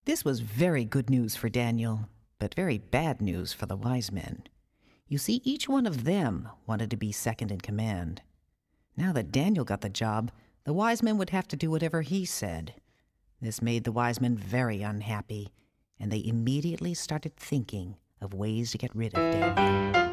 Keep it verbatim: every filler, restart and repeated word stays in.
This was very good news for Daniel, but very bad news for the wise men. You see, each one of them wanted to be second in command. Now that Daniel got the job, the wise men would have to do whatever he said. This made the wise men very unhappy, and they immediately started thinking of ways to get rid of Daniel.